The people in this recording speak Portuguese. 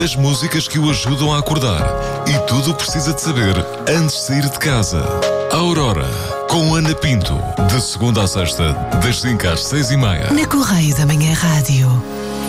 As músicas que o ajudam a acordar e tudo o que precisa de saber antes de sair de casa. Aurora, com Ana Pinto, de segunda à sexta, das 5 às 6:30. Na Correio da Manhã Rádio.